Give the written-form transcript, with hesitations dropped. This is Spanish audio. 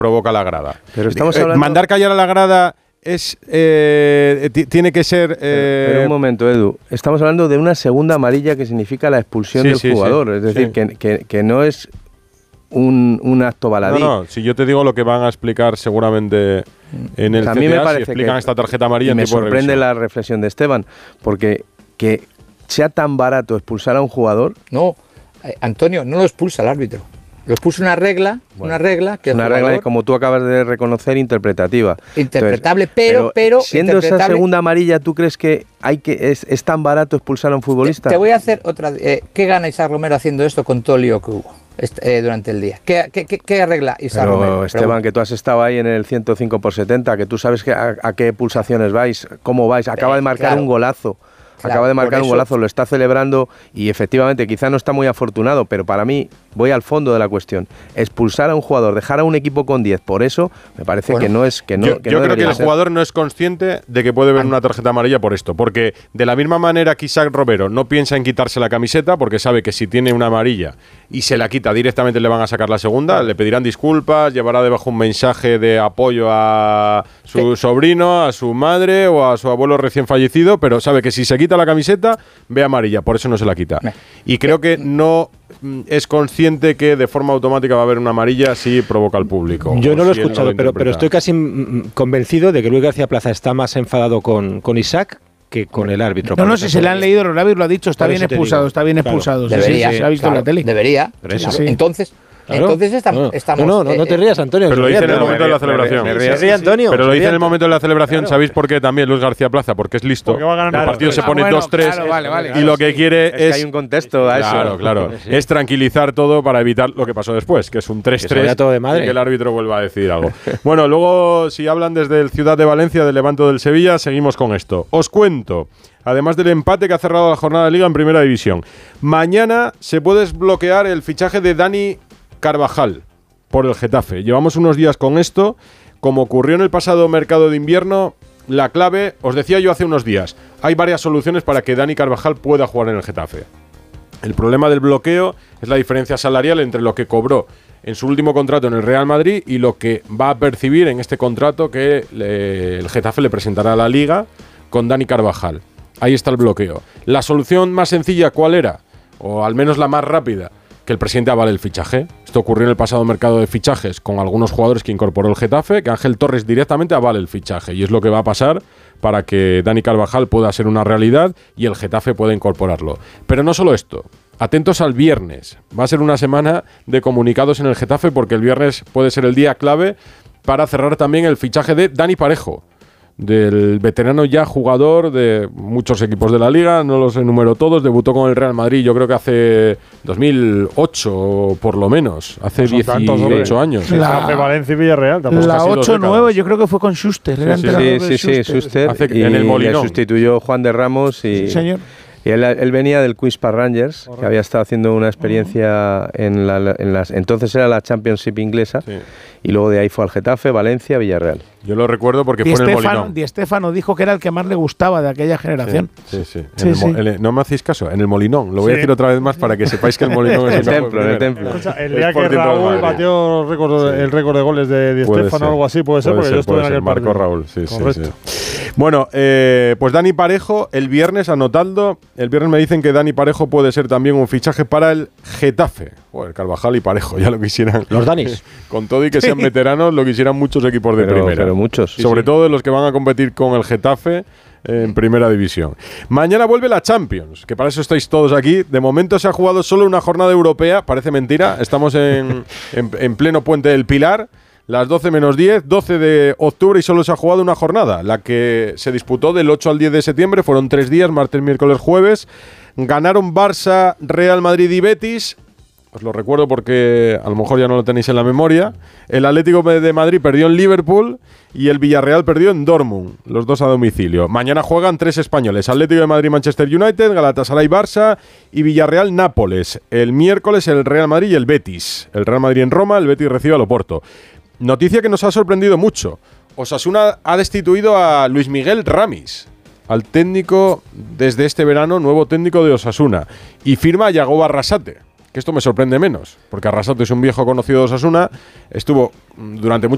provoca la grada. Pero estamos hablando... Mandar callar a la grada tiene que ser... Pero un momento, Edu. Estamos hablando de una segunda amarilla que significa la expulsión del jugador. Es decir, que no es un acto baladí. No, si yo te digo lo que van a explicar seguramente en el CTA, me parece si explican esta tarjeta amarilla en me tiempo de sorprende revisión. la reflexión de Esteban, porque que sea tan barato expulsar a un jugador... No, Antonio, no lo expulsa el árbitro. Lo expulsa una regla, una regla que una regla, como tú acabas de reconocer, interpretativa. Interpretable, entonces, pero siendo esa segunda amarilla, ¿tú crees que es tan barato expulsar a un futbolista? Te voy a hacer otra. ¿Qué gana Isaac Romero haciendo esto con todo el lío que hubo durante el día? ¿Qué arregla Isaac Romero? Esteban, que tú has estado ahí en el 105/70, que tú sabes a qué pulsaciones vais, cómo vais. Acaba de marcar un golazo. Acaba de marcar un golazo, lo está celebrando y efectivamente quizá no está muy afortunado, pero para mí, voy al fondo de la cuestión. Expulsar a un jugador, dejar a un equipo con 10, por eso me parece que no es... Yo creo que el jugador no es consciente de que puede ver una tarjeta amarilla por esto, porque de la misma manera que Isaac Romero no piensa en quitarse la camiseta, porque sabe que si tiene una amarilla y se la quita directamente le van a sacar la segunda, le pedirán disculpas, llevará debajo un mensaje de apoyo a su sobrino, a su madre o a su abuelo recién fallecido, pero sabe que si se quita la camiseta, ve amarilla, por eso no se la quita. Y creo que no es consciente que de forma automática va a haber una amarilla si provoca al público. Yo no lo he escuchado, pero estoy casi convencido de que Luis García Plaza está más enfadado con Isaac que con el árbitro. No, si se le han leído, el árbitro lo ha dicho, está bien expulsado, está bien expulsado. Debería, se ha visto en la tele. Debería. Entonces... Claro. Entonces estamos... No te rías, Antonio. Pero lo dice en el momento de la celebración. Se ríe Antonio. Pero lo dice en el momento de la celebración. ¿Sabéis por qué también Luis García Plaza? Porque es listo. Porque el partido se pone 2-3 y lo que quiere es... que hay un contexto a eso. Claro. Es tranquilizar todo para evitar lo que pasó después, que es un 3-3 y que el árbitro vuelva a decir algo. Bueno, luego, si hablan desde el Ciudad de Valencia, del Levanto del Sevilla, seguimos con esto. Os cuento... Además del empate que ha cerrado la jornada de Liga en Primera División. Mañana se puede desbloquear el fichaje de Dani Carvajal por el Getafe. Llevamos unos días con esto. Como ocurrió en el pasado mercado de invierno, la clave, os decía yo hace unos días, hay varias soluciones para que Dani Carvajal pueda jugar en el Getafe. El problema del bloqueo es la diferencia salarial entre lo que cobró en su último contrato en el Real Madrid y lo que va a percibir en este contrato que el Getafe le presentará a la Liga con Dani Carvajal. Ahí está el bloqueo. La solución más sencilla, ¿cuál era? O al menos la más rápida, que el presidente avale el fichaje. Esto ocurrió en el pasado mercado de fichajes con algunos jugadores que incorporó el Getafe, que Ángel Torres directamente avale el fichaje. Y es lo que va a pasar para que Dani Carvajal pueda ser una realidad y el Getafe pueda incorporarlo. Pero no solo esto. Atentos al viernes. Va a ser una semana de comunicados en el Getafe porque el viernes puede ser el día clave para cerrar también el fichaje de Dani Parejo, del veterano ya jugador de muchos equipos de la Liga, no los enumero todos, debutó con el Real Madrid yo creo que hace 2008 por lo menos, hace 18 años. Hace Valencia y Villarreal. La 8-9 yo creo que fue con Schuster. Sí, Schuster. En el Molinón. Le sustituyó Juan de Ramos y... Sí, señor. Y él venía del Queen's Park Rangers, que había estado haciendo una experiencia entonces era la Championship inglesa, y luego de ahí fue al Getafe, Valencia, Villarreal. Yo lo recuerdo porque fue en el Molinón. Di Stéfano dijo que era el que más le gustaba de aquella generación. Sí. No me hacéis caso, en el Molinón. Lo voy a decir otra vez más para que sepáis que el Molinón es el templo. El día que Raúl batió el récord de goles de Di Stéfano o algo así, puede ser, porque yo estuve en aquel partido. Marco Raúl, sí. Bueno, pues Dani Parejo, el viernes, anotando, el viernes me dicen que Dani Parejo puede ser también un fichaje para el Getafe. Joder, Carvajal y Parejo, ya lo quisieran. Los Danis. Con todo y que sean veteranos, lo quisieran muchos equipos de primera. Pero muchos. Sobre todo de los que van a competir con el Getafe en Primera División. Mañana vuelve la Champions, que para eso estáis todos aquí. De momento se ha jugado solo una jornada europea, parece mentira. Estamos en pleno Puente del Pilar. Las 12 menos 10, 12 de octubre y solo se ha jugado una jornada, la que se disputó del 8 al 10 de septiembre, fueron 3 días, martes, miércoles, jueves. Ganaron Barça, Real Madrid y Betis. Os lo recuerdo porque a lo mejor ya no lo tenéis en la memoria. El Atlético de Madrid perdió en Liverpool y el Villarreal perdió en Dortmund, los dos a domicilio. Mañana juegan 3 españoles, Atlético de Madrid, Manchester United, Galatasaray, Barça y Villarreal, Nápoles. El miércoles el Real Madrid y el Betis. El Real Madrid en Roma, el Betis recibe al Oporto. Noticia que nos ha sorprendido mucho. Osasuna ha destituido a Luis Miguel Ramis, al técnico desde este verano, nuevo técnico de Osasuna, y firma a Yagoba Arrasate, que esto me sorprende menos, porque Arrasate es un viejo conocido de Osasuna, estuvo durante mucho